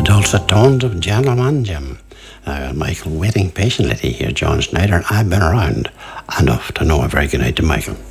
dulcet tones of Gentleman Jim. Michael waiting patiently to hear John Schneider, and I've been around enough to know a very good night to Michael.